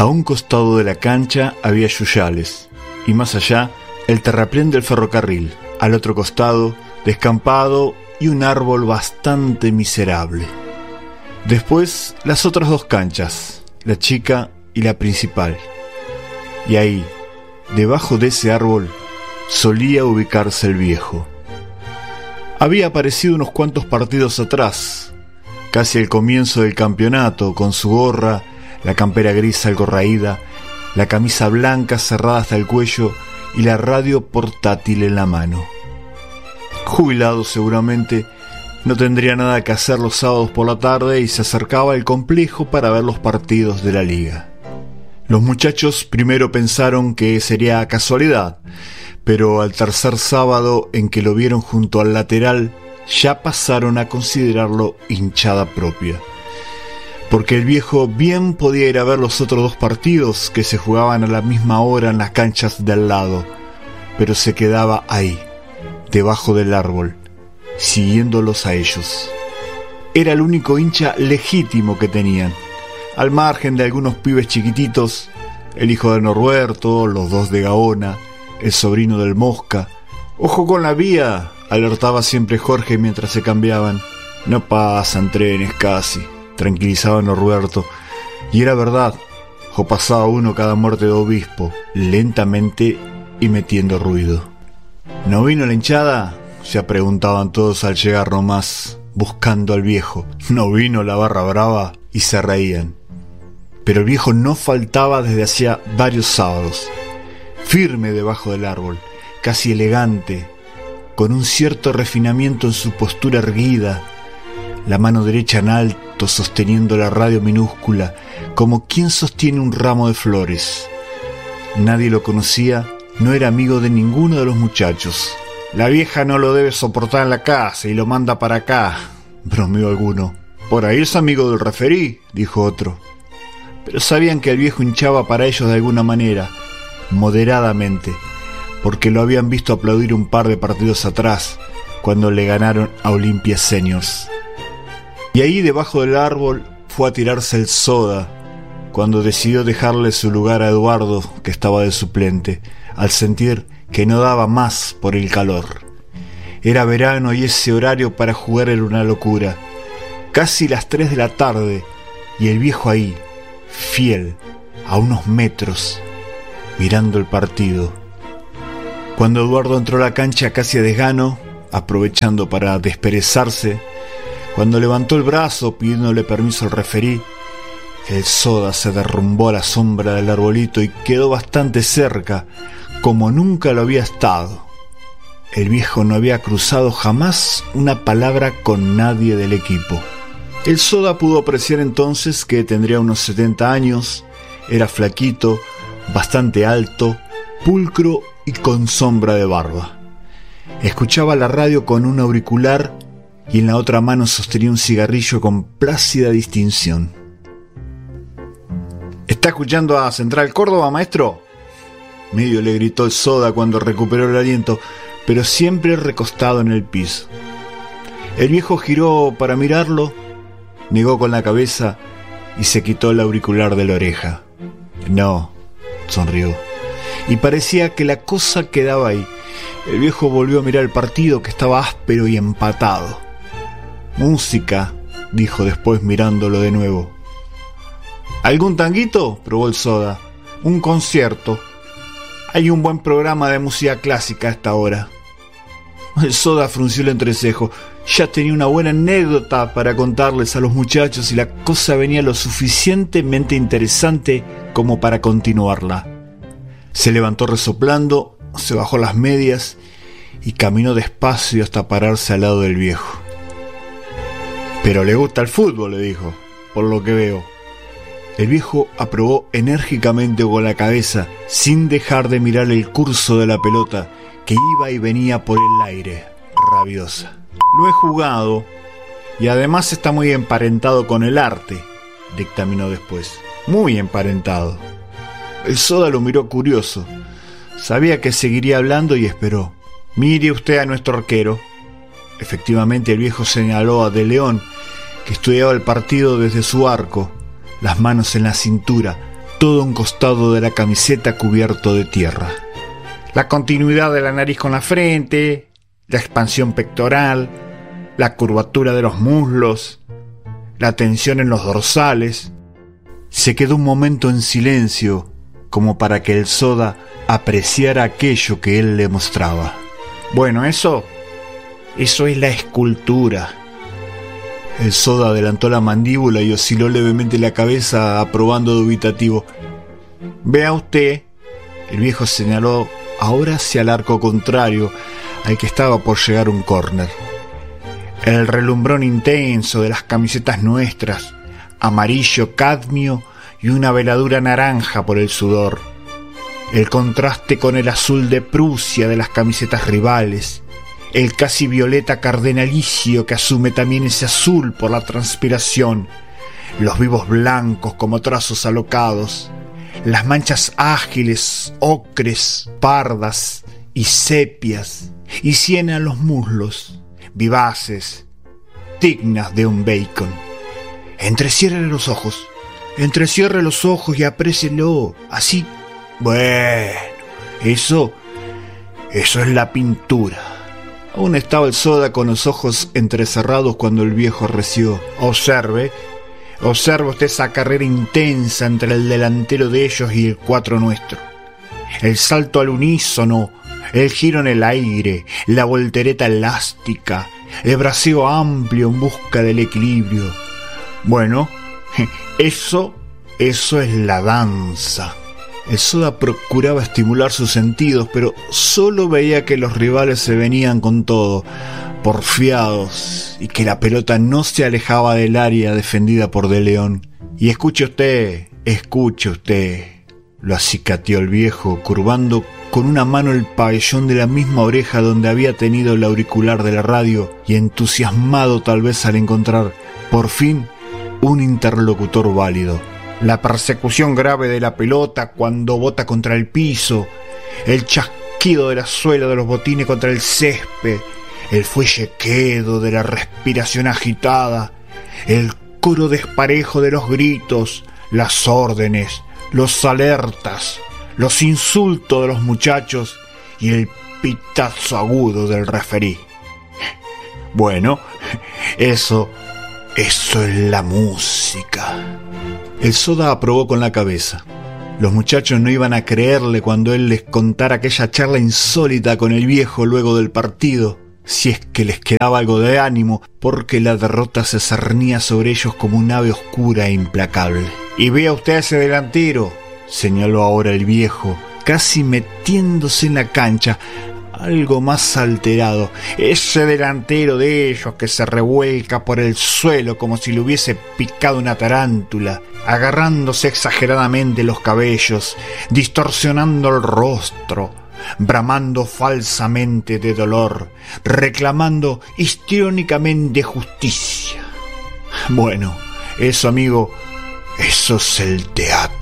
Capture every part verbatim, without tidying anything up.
A un costado de la cancha había yuyales, y más allá, el terraplén del ferrocarril. Al otro costado, descampado y un árbol bastante miserable. Después, las otras dos canchas, la chica y la principal. Y ahí, debajo de ese árbol, solía ubicarse el viejo. Había aparecido unos cuantos partidos atrás, casi al comienzo del campeonato, con su gorra, la campera gris algo raída, la camisa blanca cerrada hasta el cuello y la radio portátil en la mano. Jubilado seguramente, no tendría nada que hacer los sábados por la tarde y se acercaba al complejo para ver los partidos de la liga. Los muchachos primero pensaron que sería casualidad, pero al tercer sábado en que lo vieron junto al lateral, ya pasaron a considerarlo hinchada propia. Porque el viejo bien podía ir a ver los otros dos partidos que se jugaban a la misma hora en las canchas de al lado, pero se quedaba ahí, debajo del árbol, siguiéndolos a ellos. Era el único hincha legítimo que tenían, al margen de algunos pibes chiquititos, el hijo de Norberto, los dos de Gaona, el sobrino del Mosca. «Ojo con la vía», alertaba siempre Jorge mientras se cambiaban. «No pasan trenes casi», tranquilizaba Norberto. Y era verdad, o pasaba uno cada muerte de obispo, lentamente y metiendo ruido. «¿No vino la hinchada?», se preguntaban todos al llegar nomás, buscando al viejo. «¿No vino la barra brava?», y se reían. Pero el viejo no faltaba desde hacía varios sábados, firme debajo del árbol, casi elegante, con un cierto refinamiento en su postura erguida, la mano derecha en alto sosteniendo la radio minúscula, como quien sostiene un ramo de flores. Nadie lo conocía, no era amigo de ninguno de los muchachos. «La vieja no lo debe soportar en la casa y lo manda para acá», bromeó alguno. «Por ahí es amigo del referí», dijo otro. Pero sabían que el viejo hinchaba para ellos de alguna manera, moderadamente, porque lo habían visto aplaudir un par de partidos atrás, cuando le ganaron a Olimpia Seniors. Y ahí debajo del árbol fue a tirarse el soda, cuando decidió dejarle su lugar a Eduardo, que estaba de suplente, al sentir que no daba más por el calor. Era verano y ese horario para jugar era una locura. Casi las tres de la tarde, y el viejo ahí, fiel, a unos metros, mirando el partido. Cuando Eduardo entró a la cancha casi a desgano, aprovechando para desperezarse, cuando levantó el brazo pidiéndole permiso al referí, el soda se derrumbó a la sombra del arbolito y quedó bastante cerca, como nunca lo había estado. El viejo no había cruzado jamás una palabra con nadie del equipo. El soda pudo apreciar entonces que tendría unos setenta años, era flaquito, bastante alto, pulcro y con sombra de barba. Escuchaba la radio con un auricular y en la otra mano sostenía un cigarrillo con plácida distinción. «¿Está escuchando a Central Córdoba, maestro?», medio le gritó el soda cuando recuperó el aliento, pero siempre recostado en el piso. El viejo giró para mirarlo, negó con la cabeza y se quitó el auricular de la oreja. «No», sonrió, y parecía que la cosa quedaba ahí. El viejo volvió a mirar el partido, que estaba áspero y empatado. «Música», dijo después mirándolo de nuevo. «¿Algún tanguito?», probó el soda. «Un concierto. Hay un buen programa de música clásica a esta hora». El soda frunció el entrecejo. Ya tenía una buena anécdota para contarles a los muchachos y la cosa venía lo suficientemente interesante como para continuarla. Se levantó resoplando, se bajó las medias y caminó despacio hasta pararse al lado del viejo. «Pero le gusta el fútbol», le dijo, «por lo que veo». El viejo aprobó enérgicamente con la cabeza, sin dejar de mirar el curso de la pelota, que iba y venía por el aire, rabiosa. «Lo he jugado, y además está muy emparentado con el arte», dictaminó después. «Muy emparentado». El soda lo miró curioso. Sabía que seguiría hablando y esperó. «Mire usted a nuestro arquero». Efectivamente, el viejo señaló a De León, que estudiaba el partido desde su arco, las manos en la cintura, todo un costado de la camiseta cubierto de tierra. La continuidad de la nariz con la frente, la expansión pectoral, la curvatura de los muslos, la tensión en los dorsales. Se quedó un momento en silencio, como para que el Soda apreciara aquello que él le mostraba. Bueno, eso, eso es la escultura. El Soda adelantó la mandíbula y osciló levemente la cabeza, aprobando dubitativo. Vea usted, el viejo señaló ahora hacia el arco contrario, al que estaba por llegar un córner. El relumbrón intenso de las camisetas nuestras, amarillo cadmio y una veladura naranja por el sudor. El contraste con el azul de Prusia de las camisetas rivales. El casi violeta cardenalicio que asume también ese azul por la transpiración. Los vivos blancos como trazos alocados. Las manchas ágiles, ocres, pardas y sepias. Y siena los muslos, vivaces, dignas de un bacon. Entrecierre los ojos, entrecierre los ojos y aprécielo, así. Bueno, eso, eso es la pintura. Aún estaba el Soda con los ojos entrecerrados cuando el viejo reció. Observe, observe usted esa carrera intensa entre el delantero de ellos y el cuatro nuestro. El salto al unísono, el giro en el aire, la voltereta elástica, el braceo amplio en busca del equilibrio. Bueno, eso, eso es la danza. El Soda procuraba estimular sus sentidos, pero solo veía que los rivales se venían con todo, porfiados, y que la pelota no se alejaba del área defendida por De León. Y escuche usted, escuche usted, lo acicateó el viejo, curvando con una mano el pabellón de la misma oreja donde había tenido el auricular de la radio, y entusiasmado tal vez al encontrar, por fin, un interlocutor válido. La persecución grave de la pelota cuando bota contra el piso, el chasquido de la suela de los botines contra el césped, el fuelle quedo de la respiración agitada, el coro desparejo de los gritos, las órdenes, los alertas, los insultos de los muchachos y el pitazo agudo del referí. Bueno, eso, eso es la música. El Soda aprobó con la cabeza. Los muchachos no iban a creerle cuando él les contara aquella charla insólita con el viejo luego del partido, si es que les quedaba algo de ánimo, porque la derrota se cernía sobre ellos como un ave oscura e implacable. Y vea usted a ese delantero, señaló ahora el viejo, casi metiéndose en la cancha, algo más alterado. Ese delantero de ellos que se revuelca por el suelo como si le hubiese picado una tarántula, agarrándose exageradamente los cabellos, distorsionando el rostro, bramando falsamente de dolor, reclamando histriónicamente justicia. Bueno, eso, amigo, eso es el teatro.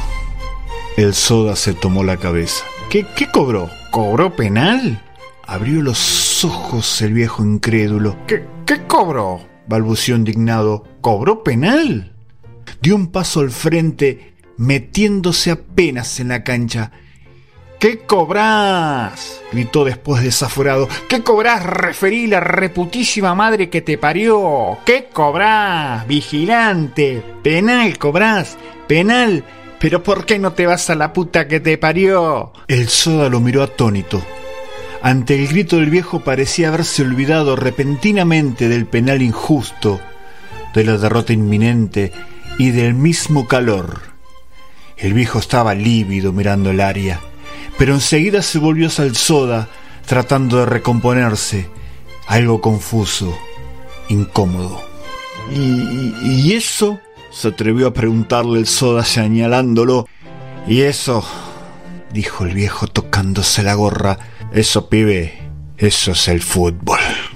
El Soda se tomó la cabeza. ¿Qué, qué cobró? ¿Cobró penal? Abrió los ojos el viejo incrédulo. ¿Qué, qué cobró? Balbuceó indignado. ¿Cobró penal? Dio un paso al frente, metiéndose apenas en la cancha. ¿Qué cobrás? Gritó después desaforado. ¿Qué cobrás, referí, la reputísima madre que te parió? ¿Qué cobrás, vigilante? ¿Penal cobrás? ¿Penal? ¿Pero por qué no te vas a la puta que te parió? El Soda lo miró atónito. Ante el grito del viejo parecía haberse olvidado repentinamente del penal injusto, de la derrota inminente y del mismo calor. El viejo estaba lívido mirando el área, pero enseguida se volvió hacia el Soda, tratando de recomponerse, algo confuso, incómodo. ¿Y, y, y eso? Se atrevió a preguntarle el Soda señalándolo. Y eso, dijo el viejo tocándose la gorra, eso, pibe, eso es el fútbol.